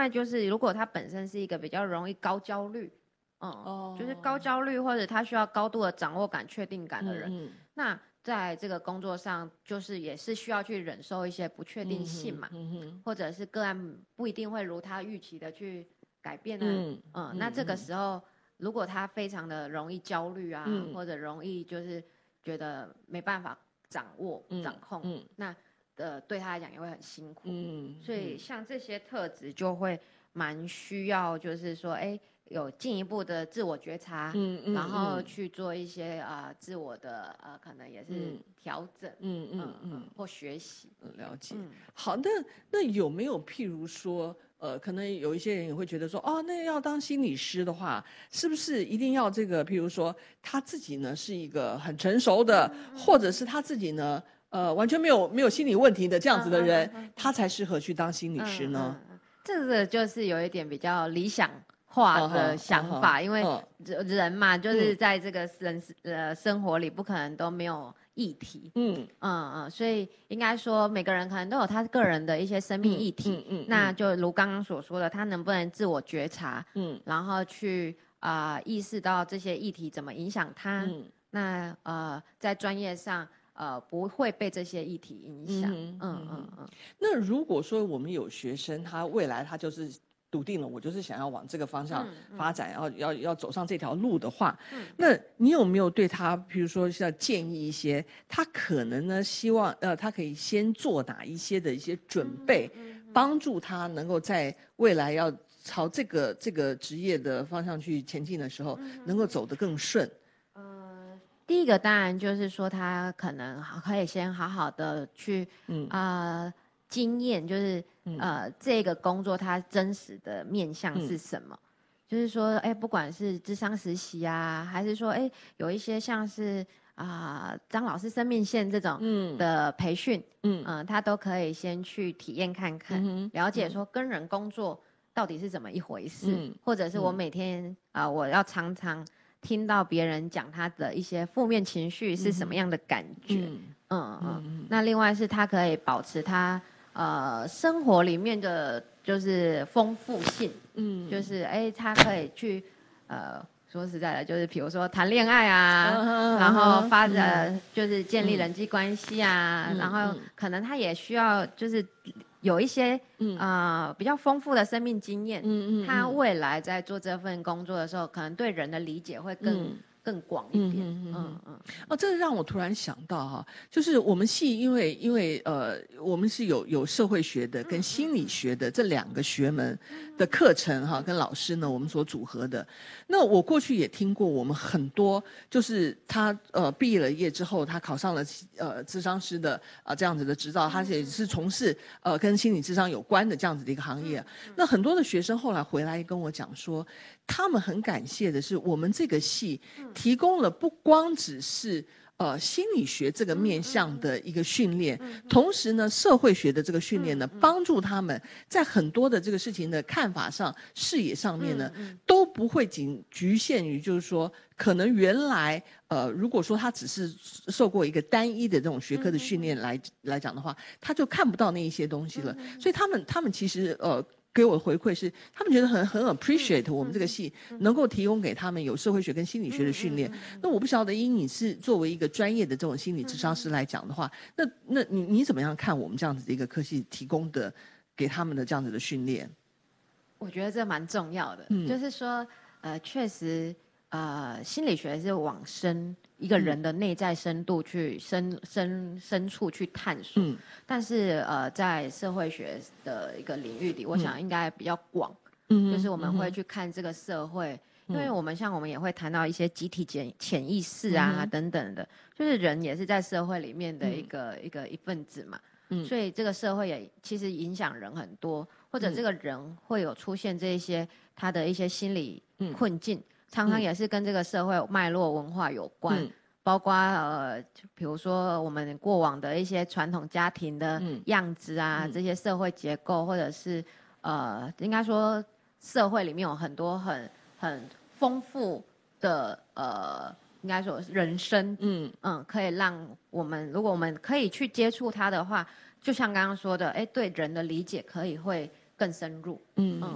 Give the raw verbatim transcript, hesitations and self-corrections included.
外就是如果他本身是一个比较容易高焦虑，嗯，哦、就是高焦虑或者他需要高度的掌握感、确定感的人，嗯嗯那在这个工作上就是也是需要去忍受一些不确定性嘛，嗯嗯或者是个案不一定会如他预期的去改变呢、啊，嗯, 嗯那这个时候如果他非常的容易焦虑啊，嗯、或者容易就是觉得没办法掌握、嗯、掌控，嗯、那呃对他来讲也会很辛苦，嗯，所以像这些特质就会蛮需要，就是说，哎。有进一步的自我觉察，嗯嗯、然后去做一些啊、呃、自我的呃可能也是调整，嗯嗯嗯, 嗯或学习， 了解。嗯、好，那那有没有譬如说，呃，可能有一些人也会觉得说，哦，那要当心理师的话，是不是一定要这个？譬如说他自己呢是一个很成熟的，嗯嗯、或者是他自己呢，呃，完全没有没有心理问题的这样子的人，嗯嗯嗯、他才适合去当心理师呢？ 嗯嗯、这个就是有一点比较理想化的想法， uh huh, uh huh, 因为人嘛，就是在这个人、嗯、呃生活里不可能都没有议题，嗯嗯嗯，所以应该说每个人可能都有他个人的一些生命议题，嗯嗯嗯、那就如刚刚所说的，他能不能自我觉察，嗯，然后去啊、呃、意识到这些议题怎么影响他，嗯，那呃在专业上呃不会被这些议题影响，嗯嗯 嗯, 嗯, 嗯。 那如果说我们有学生，他未来他就是笃定了，我就是想要往这个方向发展，然后、嗯嗯、要要走上这条路的话，嗯、那你有没有对他，比如说是要建议一些，他可能呢希望呃，他可以先做哪一些的一些准备，嗯嗯嗯、帮助他能够在未来要朝这个这个职业的方向去前进的时候，嗯嗯、能够走得更顺。 呃，第一个当然就是说，他可能可以先好好的去，嗯啊。呃经验就是，嗯、呃，这个工作它真实的面向是什么？嗯、就是说，哎，不管是諮商實習啊，還是說，哎，有一些像是啊、呃、張老師生命線這種的培訓，嗯、呃，他都可以先去體驗看看，嗯、了解說跟人工作到底是怎麼一回事，嗯、或者是我每天啊、呃，我要常常聽到別人講他的一些負面情緒是什麼樣的感覺，嗯嗯，嗯嗯，那另外是他可以保持他。呃，生活里面的就是豐富性，嗯，就是哎，他可以去，呃，說實在的，就是比如說談戀愛啊， uh huh, 然後發展、嗯、就是建立人際關係啊，嗯、然後可能他也需要就是有一些、嗯、呃比較豐富的生命經驗，嗯嗯，他未來在做這份工作的時候，可能對人的理解會更。嗯更廣一點，嗯嗯嗯， 哦，这让我突然想到哈，就是我们系因为因为呃，我们是有有社会学的跟心理学的这两个学门的课程哈，跟老师呢我们所组合的。那我过去也听过，我们很多就是他呃毕业了业之后，他考上了呃諮商師的啊、呃、这样子的执照，他也是从事呃跟心理諮商有关的这样子的一个行业。那很多的学生后来回来跟我讲说，他们很感谢的是我们这个系。提供了不光只是呃心理学这个面向的一个训练，同时呢社会学的这个训练呢，帮助他们在很多的这个事情的看法上、视野上面呢，都不会仅局限于就是说，可能原来呃如果说他只是受过一个单一的这种学科的训练来来讲的话，他就看不到那一些东西了。所以他们他们其实呃。给我的回馈是，他们觉得很很 appreciate 我们这个系能够提供给他们有社会学跟心理学的训练。那我不晓得，因你是作为一个专业的这种心理諮商師来讲的话，那那你你怎么样看我们这样子的一个科系提供的给他们的这样子的训练？ 我觉得这蛮重要的，嗯、就是说，呃，确实，呃，心理学是往深一个人的内在深度去深深深处去探索，嗯、但是呃，在社会学的一个领域里，我想应该比较广，嗯、就是我们会去看这个社会，嗯、因为我们像我们也会谈到一些集体潜潜意识啊、嗯、等等的，就是人也是在社会里面的一个、嗯、一个一份子嘛，嗯、所以这个社会也其实影响人很多。或者这个人会有出现这一些他的一些心理困境，嗯、常常也是跟这个社会脉络文化有关，嗯、包括呃，比如说我们过往的一些传统家庭的样子啊，嗯、这些社会结构，或者是呃，应该说社会里面有很多很很丰富的呃，应该说人生，嗯嗯，可以让我们如果我们可以去接触它的话。就像刚刚说的，哎，对人的理解可以会更深入。嗯嗯